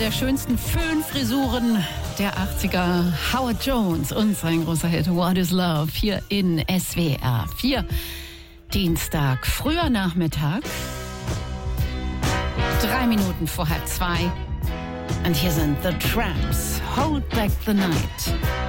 der schönsten Föhnfrisuren der 80er. Howard Jones und sein großer Hit What is Love hier in SWR 4. Dienstag, früher Nachmittag, 3 Minuten vor 1:30. Und hier sind The Tramps, Hold Back the Night.